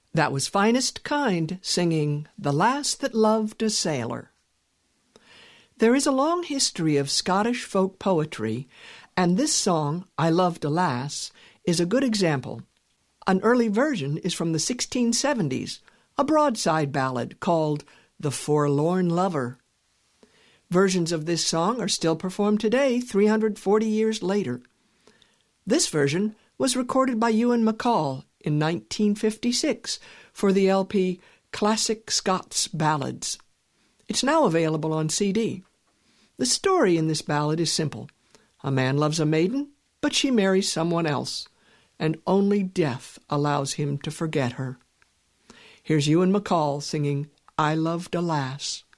That was Finest Kind singing The Lass That Loved a Sailor. There is a long history of Scottish folk poetry, and this song, I Loved a Lass, is a good example. An early version is from the 1670s, a broadside ballad called The Forlorn Lover. Versions of this song are still performed today, 340 years later. This version was recorded by Ewan MacColl in 1956 for the LP Classic Scots Ballads. It's now available on CD. The story in this ballad is simple. A man loves a maiden, but she marries someone else, and only death allows him to forget her. Here's Ewan MacColl singing I Loved a Lass.